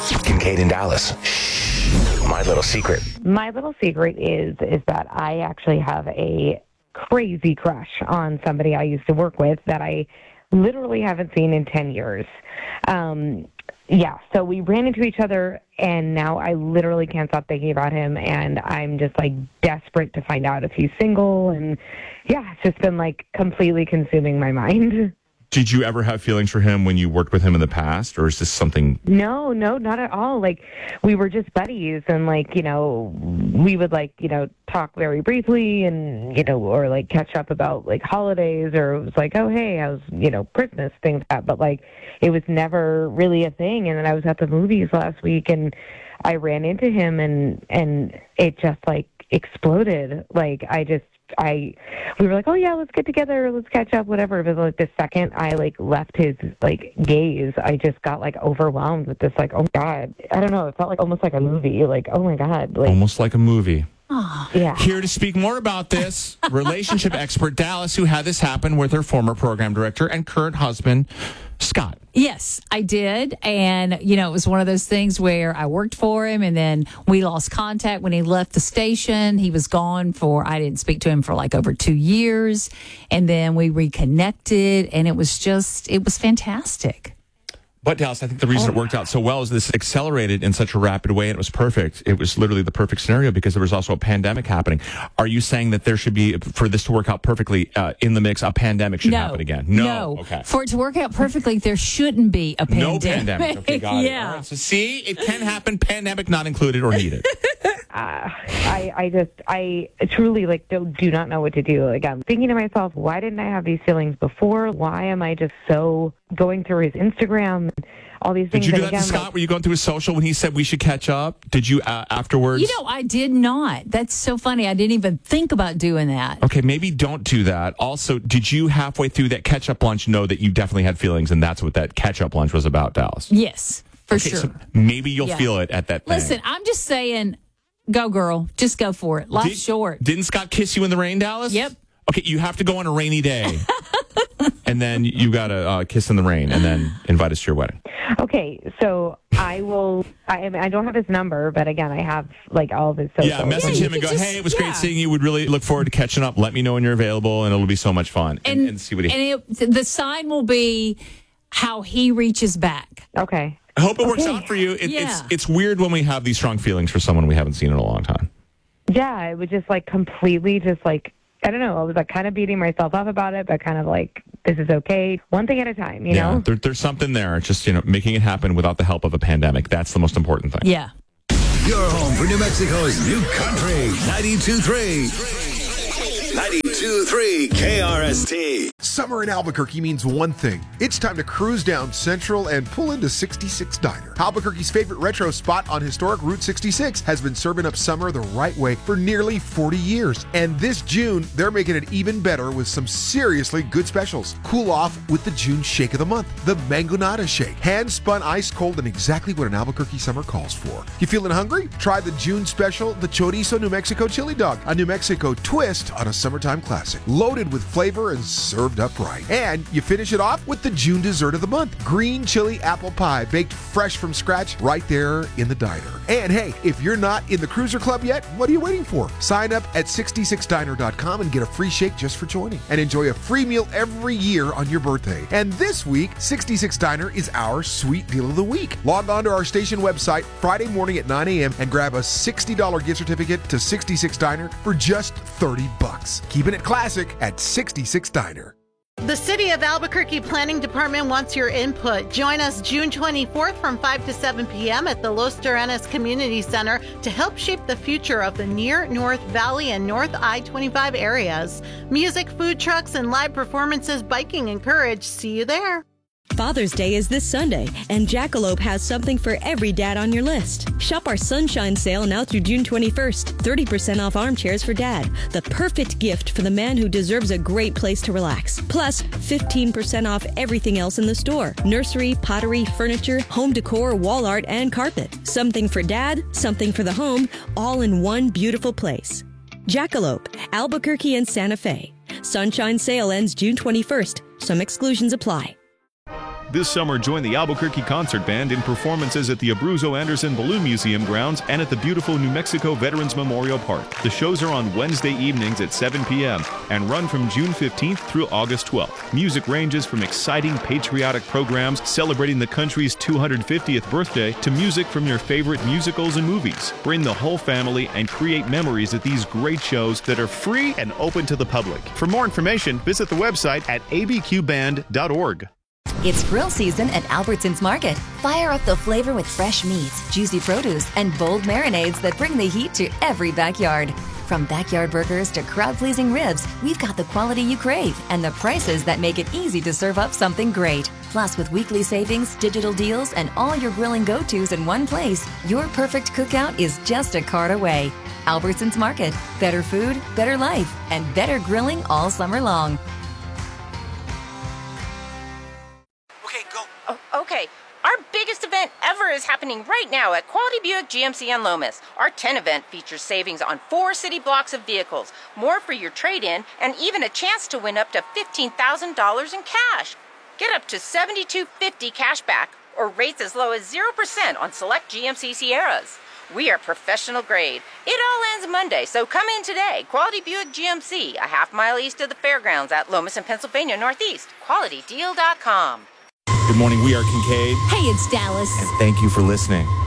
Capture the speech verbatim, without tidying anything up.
Kincaid in Dallas. My little secret. My little secret is is that I actually have a crazy crush on somebody I used to work with that I literally haven't seen in ten years. Um, yeah, so we ran into each other, and now I literally can't stop thinking about him, and I'm just, like, desperate to find out if he's single, and, yeah, it's just been, like, completely consuming my mind. Did you ever have feelings for him when you worked with him in the past, or is this something? No, no, not at all. Like, we were just buddies, and, like, you know, we would, like, you know, talk very briefly and, you know, or, like, catch up about, like, holidays, or it was like, oh, hey, how's, you know, Christmas, things like that. But, like, it was never really a thing. And then I was at the movies last week, and I ran into him, and, and it just, like, exploded. Like, I just, I, we were like, oh yeah, let's get together, let's catch up, whatever. But like the second I like left his like gaze, I just got like overwhelmed with this like, oh God, I don't know, it felt like almost like a movie. Like, oh my God, like almost like a movie. Yeah. Here to speak more about this, relationship expert Dallas, who had this happen with her former program director and current husband, Scott. Yes, I did. And, you know, it was one of those things where I worked for him and then we lost contact when he left the station. He was gone for, I didn't speak to him for like over two years. And then we reconnected and it was just, it was fantastic. But Dallas, I think the reason it worked out so well is this accelerated in such a rapid way, and it was perfect. It was literally the perfect scenario because there was also a pandemic happening. Are you saying that there should be, for this to work out perfectly uh, in the mix, a pandemic should no, happen again? No. No. Okay. For it to work out perfectly, there shouldn't be a pandemic. No pandemic. Okay, got yeah. it. All right, so see, it can happen, pandemic not included or needed. Uh, I, I just, I truly, like, do, do not know what to do. Like, I'm thinking to myself, why didn't I have these feelings before? Why am I just so going through his Instagram and all these things? Did you do and that again, to Scott? like, Were you going through his social when he said we should catch up? Did you uh, afterwards? You know, I did not. That's so funny. I didn't even think about doing that. Okay, maybe don't do that. Also, did you halfway through that catch-up lunch know that you definitely had feelings, and that's what that catch-up lunch was about, Dallas? Yes, for okay, sure. So maybe you'll Yeah. feel it at that thing. Listen, I'm just saying, go girl. Just go for it. Life's Did- short. Didn't Scott kiss you in the rain, Dallas? Yep. Okay, you have to go on a rainy day. And then you got to uh, kiss in the rain and then invite us to your wedding. okay, so I will, I, I mean, I don't have his number, but again, I have, like, all of his socials. Yeah, message Yeah, him you and go, could just- hey, it was yeah. great seeing you. Would really look forward to catching up. Let me know when you're available, and it'll be so much fun. And, And, and see what he... and it, the sign will be how he reaches back. Okay. I hope it works Okay. out for you. It, Yeah. It's it's weird when we have these strong feelings for someone we haven't seen in a long time. Yeah, it was just, like, completely just, like, I don't know, I was, like, kind of beating myself up about it, but kind of, like, this is okay. One thing at a time, you yeah, know? there, there's something there. It's just, you know, making it happen without the help of a pandemic. That's the most important thing. Yeah. Your home for New Mexico's new country. ninety-two point three. ninety-two point three K R S T. Summer in Albuquerque means one thing. It's time to cruise down Central and pull into sixty-six Diner. Albuquerque's favorite retro spot on historic Route sixty-six has been serving up summer the right way for nearly forty years. And this June, they're making it even better with some seriously good specials. Cool off with the June Shake of the Month, the Mangonada Shake. Hand-spun ice cold and exactly what an Albuquerque summer calls for. You feeling hungry? Try the June special, the Chorizo New Mexico Chili Dog, a New Mexico twist on a summertime classic. Loaded with flavor and served up right. And you finish it off with the June dessert of the month, green chili apple pie, baked fresh from scratch right there in the diner. And hey, if you're not in the Cruiser Club yet, what are you waiting for? Sign up at sixty-six diner dot com and get a free shake just for joining. And enjoy a free meal every year on your birthday. And this week, sixty-six Diner is our sweet deal of the week. Log on to our station website Friday morning at nine a.m. and grab a sixty dollars gift certificate to sixty-six Diner for just thirty bucks. Keeping it classic at sixty-six Diner. The City of Albuquerque Planning Department wants your input. Join us June twenty-fourth from five to seven p.m. at the Los Terrenos Community Center to help shape the future of the near North Valley and North I twenty-five areas. Music, food trucks, and live performances, biking encouraged. See you there. Father's Day is this Sunday, and Jackalope has something for every dad on your list. Shop our Sunshine Sale now through June twenty-first. thirty percent off armchairs for dad. The perfect gift for the man who deserves a great place to relax. Plus, fifteen percent off everything else in the store. Nursery, pottery, furniture, home decor, wall art, and carpet. Something for dad, something for the home, all in one beautiful place. Jackalope, Albuquerque and Santa Fe. Sunshine Sale ends June twenty-first. Some exclusions apply. This summer, join the Albuquerque Concert Band in performances at the Abruzzo Anderson Balloon Museum grounds and at the beautiful New Mexico Veterans Memorial Park. The shows are on Wednesday evenings at seven p.m. and run from June fifteenth through August twelfth. Music ranges from exciting patriotic programs celebrating the country's two hundred fiftieth birthday to music from your favorite musicals and movies. Bring the whole family and create memories at these great shows that are free and open to the public. For more information, visit the website at a b q band dot org. It's grill season at Albertsons Market. Fire up the flavor with fresh meats, juicy produce, and bold marinades that bring the heat to every backyard. From backyard burgers to crowd-pleasing ribs, we've got the quality you crave and the prices that make it easy to serve up something great. Plus, with weekly savings, digital deals, and all your grilling go-tos in one place, your perfect cookout is just a card away. Albertsons Market. Better food, better life, and better grilling all summer long. Okay, our biggest event ever is happening right now at Quality Buick G M C on Lomas. Our ten event features savings on four city blocks of vehicles, more for your trade-in, and even a chance to win up to fifteen thousand dollars in cash. Get up to seventy-two fifty cash back or rates as low as zero percent on select G M C Sierras. We are professional grade. It all ends Monday, so come in today. Quality Buick G M C, a half mile east of the fairgrounds at Lomas and Pennsylvania Northeast. quality deal dot com. Good morning. We are Kincaid. Hey, it's Dallas. And thank you for listening.